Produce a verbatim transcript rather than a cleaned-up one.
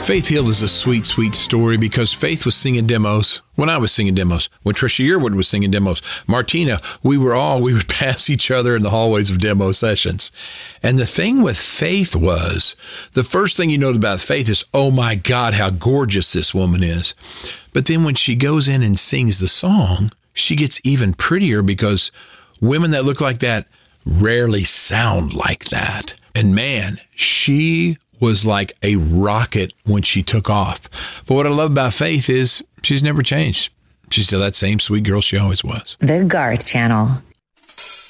Faith Hill is a sweet, sweet story because Faith was singing demos when I was singing demos, when Trisha Yearwood was singing demos. Martina, we were all, we would pass each other in the hallways of demo sessions. And the thing with Faith was, the first thing you know about Faith is, oh my God, how gorgeous this woman is. But then when she goes in and sings the song, she gets even prettier because women that look like that rarely sound like that. And man, she was like a rocket when she took off. But what I love about Faith is she's never changed. She's still that same sweet girl she always was. The Garth Channel.